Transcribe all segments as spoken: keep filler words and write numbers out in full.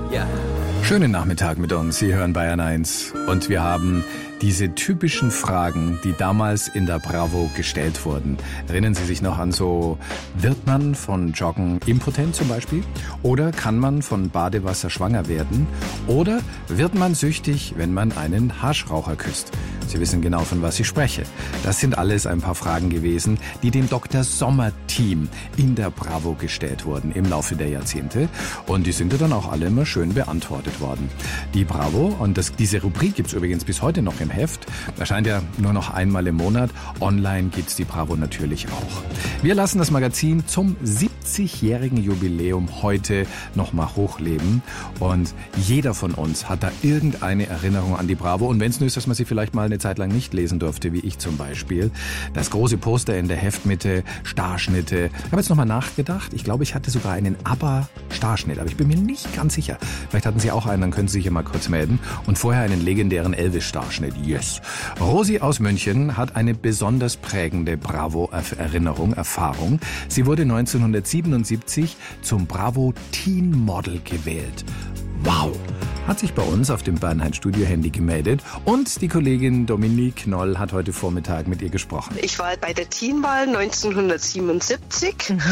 Ja. Schönen Nachmittag mit uns. Sie hören Bayern eins. Und wir haben diese typischen Fragen, die damals in der Bravo gestellt wurden. Erinnern Sie sich noch an so, wird man von Joggen impotent zum Beispiel? Oder kann man von Badewasser schwanger werden? Oder wird man süchtig, wenn man einen Haschraucher küsst? Sie wissen genau, von was ich spreche. Das sind alles ein paar Fragen gewesen, die dem Doktor Sommer-Team in der Bravo gestellt wurden im Laufe der Jahrzehnte. Und die sind ja dann auch alle immer schön beantwortet worden. Die Bravo, und das, diese Rubrik gibt's übrigens bis heute noch im Heft, erscheint ja nur noch einmal im Monat. Online gibt's die Bravo natürlich auch. Wir lassen das Magazin zum siebzigjährigen Jubiläum heute nochmal hochleben. Und jeder von uns hat da irgendeine Erinnerung an die Bravo. Und wenn es nur ist, dass man sie vielleicht mal eine Zeit lang nicht lesen durfte, wie ich zum Beispiel. Das große Poster in der Heftmitte, Starschnitte. Ich habe jetzt nochmal nachgedacht. Ich glaube, ich hatte sogar einen ABBA-Starschnitt, aber ich bin mir nicht ganz sicher. Vielleicht hatten Sie auch einen, dann können Sie sich ja mal kurz melden. Und vorher einen legendären Elvis-Starschnitt. Yes. Rosi aus München hat eine besonders prägende Bravo-Erinnerung, Erfahrung. Sie wurde neunzehnhundertsiebenundsiebzig zum Bravo Teen Model gewählt. Wow! Hat sich bei uns auf dem Bernhard-Studio-Handy gemeldet und die Kollegin Dominique Knoll hat heute Vormittag mit ihr gesprochen. Ich war bei der Teenwahl neunzehnhundertsiebenundsiebzig mhm.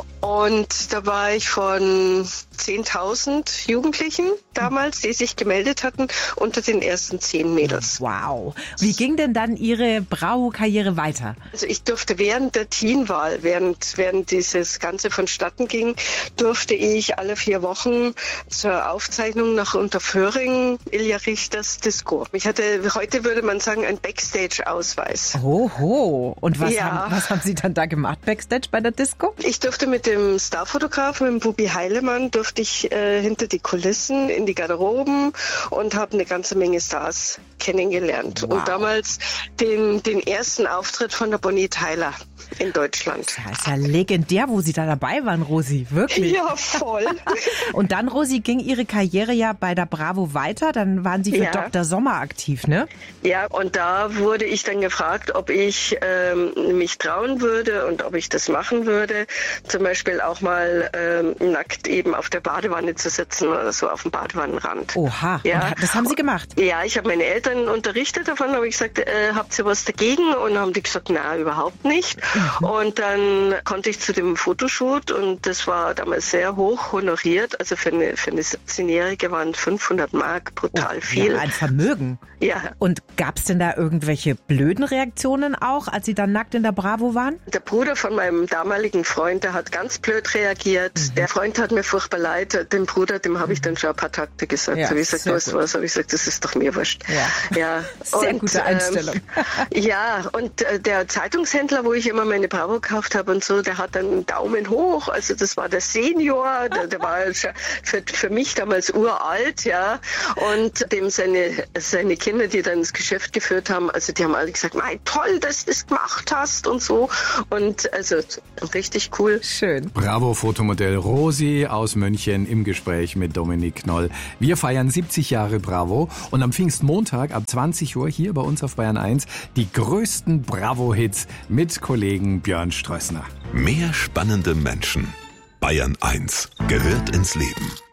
und da war ich von zehntausend Jugendlichen damals, die sich gemeldet hatten, unter den ersten zehn Mädels. Wow. Wie ging denn dann Ihre Bravo-Karriere weiter? Also ich durfte während der Teenwahl, während, während dieses Ganze vonstatten ging, durfte ich alle vier Wochen zur Aufzeichnung nach Unterföhring, Ilja Richters Disco. Ich hatte, heute würde man sagen, einen Backstage-Ausweis. Oho. Und was, ja. haben, was haben Sie dann da gemacht, Backstage bei der Disco? Ich durfte mit dem Starfotografen, mit dem Bubi Heilemann, durfte ich äh, hinter die Kulissen, in die Garderoben und habe eine ganze Menge Stars kennengelernt. Wow. Und damals den, den ersten Auftritt von der Bonnie Tyler in Deutschland. Das ist ja legendär, wo Sie da dabei waren, Rosi. Wirklich. Ja, voll. Und dann, Rosi, ging Ihre Karriere ja bei der Bravo weiter. Dann waren Sie für ja. Doktor Sommer aktiv, ne? Ja, und da wurde ich dann gefragt, ob ich ähm, mich trauen würde und ob ich das machen würde. Zum Beispiel auch mal ähm, nackt eben auf der Badewanne zu sitzen oder so auf dem Badewannenrand. Oha, ja. Und das haben Sie gemacht? Ja, ich habe meine Eltern unterrichtet davon, habe ich gesagt, äh, habt ihr was dagegen? Und haben die gesagt, na, überhaupt nicht. Mhm. Und dann konnte ich zu dem Fotoshoot und das war damals sehr hoch honoriert. Also für eine, für eine siebzehnjährige waren fünfhundert Mark brutal oh, viel. Ja, ein Vermögen. Ja. Und gab es denn da irgendwelche blöden Reaktionen auch, als Sie dann nackt in der Bravo waren? Der Bruder von meinem damaligen Freund, der hat ganz blöd reagiert. Mhm. Der Freund hat mir furchtbar leid. Dem Bruder, dem habe ich dann schon ein paar Takte gesagt. Ja, so wie ich gesagt, was, was habe ich gesagt, das ist doch mir wurscht. Ja, ja. Sehr und, gute Einstellung. Ähm, ja, und äh, der Zeitungshändler, wo ich immer meine Bravo gekauft habe und so, der hat dann einen Daumen hoch. Also das war der Senior, der, der war für, für mich damals uralt, ja. Und dem seine, seine Kinder, die dann das Geschäft geführt haben, also die haben alle gesagt, mein toll, dass du das gemacht hast und so. Und also richtig cool. Schön. Bravo-Fotomodell Rosi aus München im Gespräch mit Dominique Knoll. Wir feiern siebzig Jahre Bravo und am Pfingstmontag ab zwanzig Uhr hier bei uns auf Bayern eins die größten Bravo-Hits mit Kollegen Björn Strössner. Mehr spannende Menschen. Bayern eins gehört ins Leben.